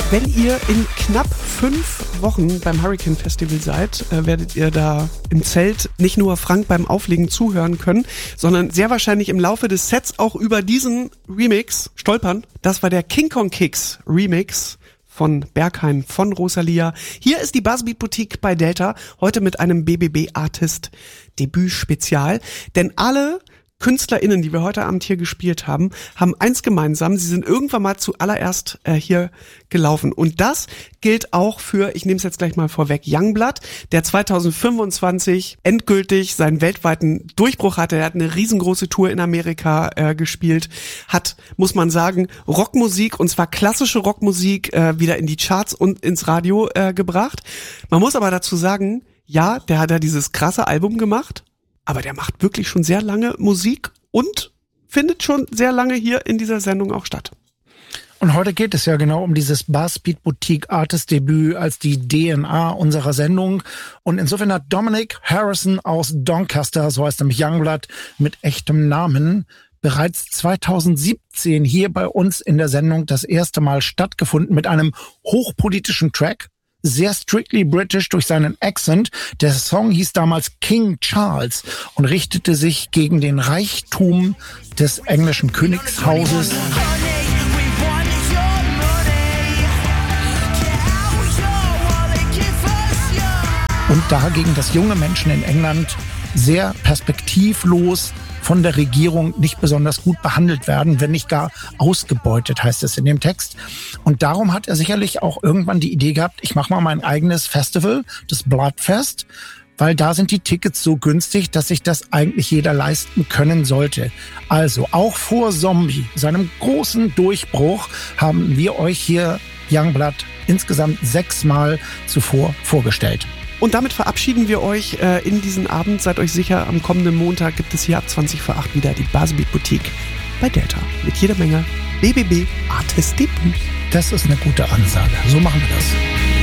Wenn ihr in knapp 5 Wochen beim Hurricane Festival seid, werdet ihr da im Zelt nicht nur Frank beim Auflegen zuhören können, sondern sehr wahrscheinlich im Laufe des Sets auch über diesen Remix stolpern. Das war der King Kong Kicks Remix von Berghain von Rosalia. Hier ist die Buzzbeat Boutique bei Delta, heute mit einem BBB Artist Debüt Spezial, denn alle KünstlerInnen, die wir heute Abend hier gespielt haben, haben eins gemeinsam. Sie sind irgendwann mal zuallererst hier gelaufen. Und das gilt auch für, ich nehme es jetzt gleich mal vorweg, Youngblood, der 2025 endgültig seinen weltweiten Durchbruch hatte. Er hat eine riesengroße Tour in Amerika gespielt, hat, muss man sagen, Rockmusik, und zwar klassische Rockmusik, wieder in die Charts und ins Radio gebracht. Man muss aber dazu sagen, ja, der hat ja dieses krasse Album gemacht, aber der macht wirklich schon sehr lange Musik und findet schon sehr lange hier in dieser Sendung auch statt. Und heute geht es ja genau um dieses Buzzbeat Boutique Artist Debüt als die DNA unserer Sendung. Und insofern hat Dominic Harrison aus Doncaster, so heißt nämlich Youngblood mit echtem Namen, bereits 2017 hier bei uns in der Sendung das erste Mal stattgefunden mit einem hochpolitischen Track. Sehr strictly British durch seinen Accent. Der Song hieß damals King Charles und richtete sich gegen den Reichtum des englischen Königshauses. Und dagegen, dass junge Menschen in England sehr perspektivlos von der Regierung nicht besonders gut behandelt werden, wenn nicht gar ausgebeutet, heißt es in dem Text. Und darum hat er sicherlich auch irgendwann die Idee gehabt, ich mache mal mein eigenes Festival, das Bloodfest, weil da sind die Tickets so günstig, dass sich das eigentlich jeder leisten können sollte. Also auch vor Zombie, seinem großen Durchbruch, haben wir euch hier Youngblood insgesamt 6 Mal zuvor vorgestellt. Und damit verabschieden wir euch in diesen Abend. Seid euch sicher, am kommenden Montag gibt es hier ab 20:08 wieder die Buzzbeat Boutique bei Delta. Mit jeder Menge BBB Artist Debüts. Das ist eine gute Ansage. So machen wir das.